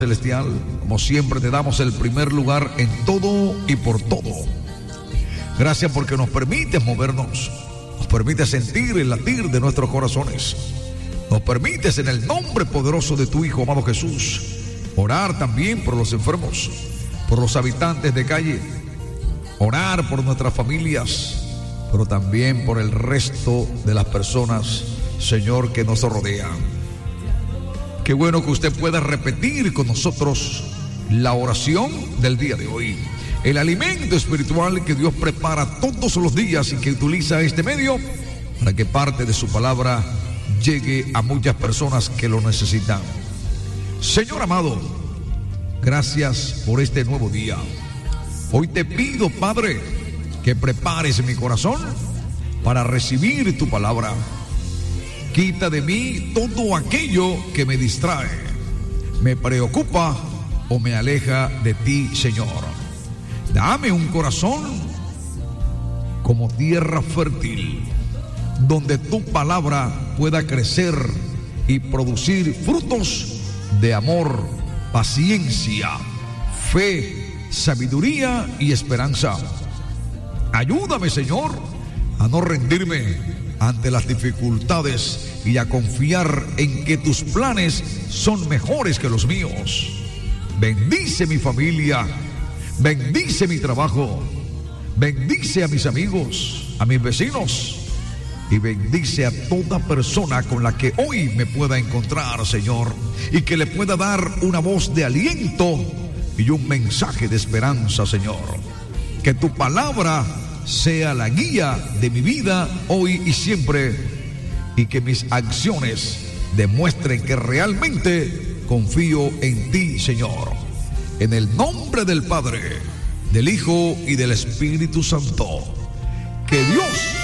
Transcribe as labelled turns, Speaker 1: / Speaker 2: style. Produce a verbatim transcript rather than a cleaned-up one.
Speaker 1: Celestial, como siempre te damos el primer lugar en todo y por todo. Gracias porque nos permites movernos, nos permites sentir el latir de nuestros corazones, nos permites en el nombre poderoso de tu Hijo amado Jesús orar también por los enfermos, por los habitantes de calle, orar por nuestras familias, pero también por el resto de las personas, Señor, que nos rodean. Qué bueno que usted pueda repetir con nosotros la oración del día de hoy. El alimento espiritual que Dios prepara todos los días y que utiliza este medio para que parte de su palabra llegue a muchas personas que lo necesitan. Señor amado, gracias por este nuevo día. Hoy te pido, Padre, que prepares mi corazón para recibir tu palabra. Quita de mí todo aquello que me distrae, me preocupa o me aleja de ti, Señor. Dame un corazón como tierra fértil, donde tu palabra pueda crecer y producir frutos de amor, paciencia, fe, sabiduría y esperanza. Ayúdame, Señor, a no rendirme ante las dificultades y a confiar en que tus planes son mejores que los míos. Bendice mi familia, bendice mi trabajo, bendice a mis amigos, a mis vecinos y bendice a toda persona con la que hoy me pueda encontrar, Señor, y que le pueda dar una voz de aliento y un mensaje de esperanza, Señor. Que tu palabra sea la guía de mi vida hoy y siempre, y que mis acciones demuestren que realmente confío en ti, Señor. En el nombre del Padre, del Hijo y del Espíritu Santo. Que Dios